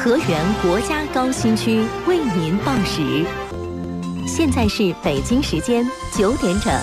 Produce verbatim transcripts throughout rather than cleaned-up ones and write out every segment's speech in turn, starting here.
河源国家高新区为您报时。现在是北京时间九点整。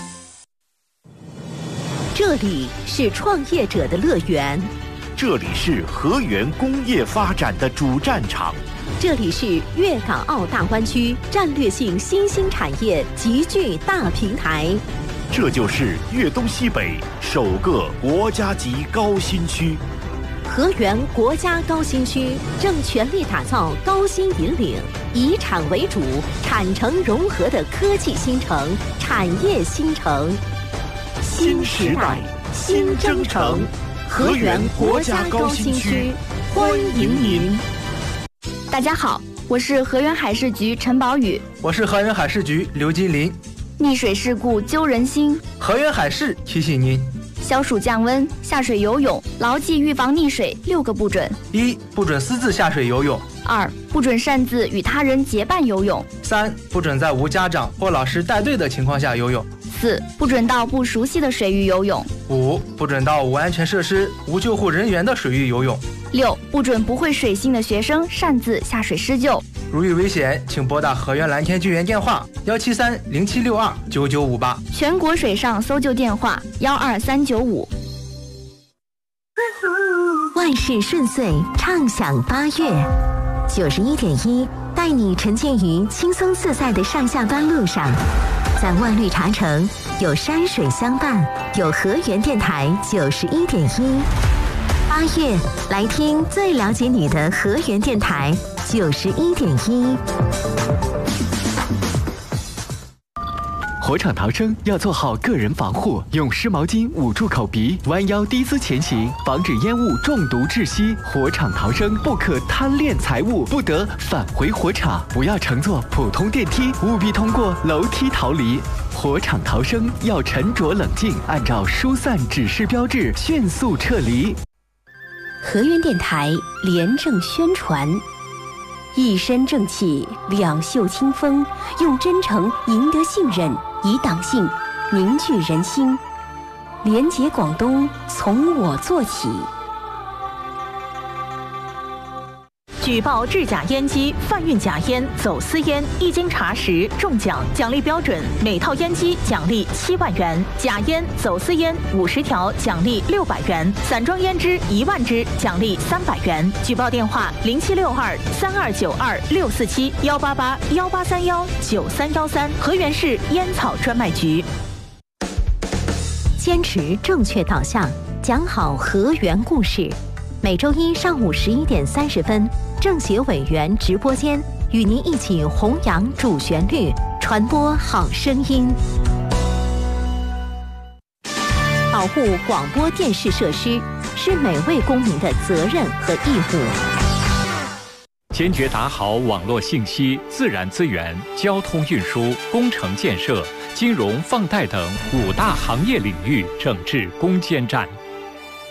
这里是创业者的乐园， 这里是河源工业发展的主战场， 这里是粤港澳大湾区战略性新兴产业集聚大平台， 这就是粤东西北首个国家级高新区。 河源国家高新区正全力打造高新引领、以产为主、产城融合的科技新城、产业新城。新时代，新征程，河源国家高新区，欢迎您。 大家好，我是河源海事局陈宝宇， 我是河源海事局刘金林。 溺水事故揪人心， 河源海事提醒您： 消暑降温，下水游泳，牢记预防溺水六个不准： 一、不准私自下水游泳； 二、不准擅自与他人结伴游泳； 三、不准在无家长或老师带队的情况下游泳； 四、不准到不熟悉的水域游泳； 五、不准到无安全设施、无救护人员的水域游泳； 六、不准不会水性的学生擅自下水施救。 如遇危险，请拨打河源蓝天救援电话幺七三零七六二九九五八， 全国水上搜救电话幺二三九五。 万事顺遂，畅享八月。九十一点一带你沉浸于轻松自在的上下班路上，在万绿茶城有山水相伴，有河源电台九十一点一。八月来听最了解你的河源电台九十一点一。 火场逃生要做好个人防护，用湿毛巾捂住口鼻，弯腰低姿前行，防止烟雾中毒窒息。火场逃生不可贪恋财物，不得返回火场，不要乘坐普通电梯，务必通过楼梯逃离。火场逃生要沉着冷静，按照疏散指示标志迅速撤离。 河源电台廉政宣传，一身正气，两袖清风，用真诚赢得信任，以党性凝聚人心，廉洁广东，从我做起。举报制假烟机、贩运假烟、走私烟，一经查实中奖，奖励标准：每套烟机奖励七万元；假烟、走私烟五十条奖励六百元；散装烟支一万支奖励三百元。举报电话：零七六二三二九二六四七幺八八幺八三幺九三幺三，河源市烟草专卖局。坚持正确导向，讲好河源故事。每周一上午十一点三十分，政协委员直播间与您一起弘扬主旋律，传播好声音。保护广播电视设施是每位公民的责任和义务。 坚决打好网络信息、自然资源、交通运输、工程建设、金融放贷等五大行业领域整治攻坚战。